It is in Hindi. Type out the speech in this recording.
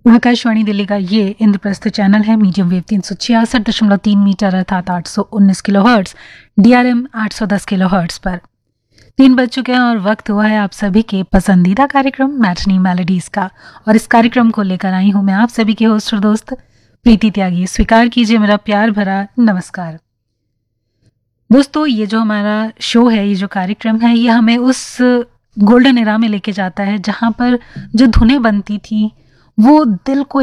आकाशवाणी दिल्ली का ये इंद्रप्रस्थ चैनल है। मीडियम वेव 366.3 मीटर अर्थात 819 किलोहर्ट्ज, DRM 810 किलोहर्ट्ज पर 3 बज चुके हैं और वक्त हुआ है आप सभी के पसंदीदा कार्यक्रम मैटनी मेलोडीज का। और इस कार्यक्रम को लेकर आई हूं मैं आप सभी की होस्ट और दोस्त प्रीति त्यागी। स्वीकार कीजिए मेरा प्यार भरा नमस्कार। दोस्तों, ये जो हमारा शो है, ये जो कार्यक्रम है, ये हमें उस गोल्डन एरा में लेके जाता है जहां पर जो धुनें बनती थी वो दिल को